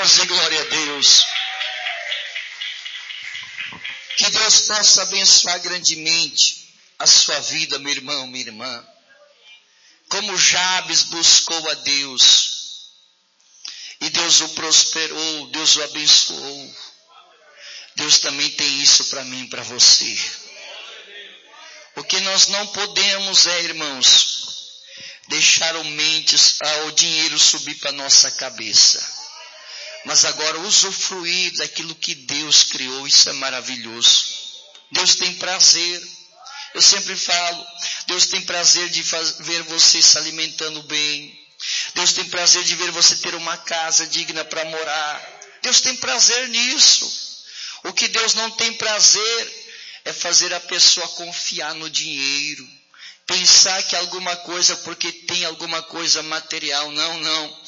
Posso dizer glória a Deus? Que Deus possa abençoar grandemente a sua vida, meu irmão, minha irmã. Como Jabes buscou a Deus, e Deus o prosperou, Deus o abençoou. Deus também tem isso para mim e para você. O que nós não podemos irmãos, deixar o dinheiro subir para a nossa cabeça. Mas agora usufruir daquilo que Deus criou, isso é maravilhoso. Deus tem prazer. Eu sempre falo, Deus tem prazer de ver você se alimentando bem. Deus tem prazer de ver você ter uma casa digna para morar. Deus tem prazer nisso. O que Deus não tem prazer é fazer a pessoa confiar no dinheiro. Pensar que alguma coisa, porque tem alguma coisa material. Não.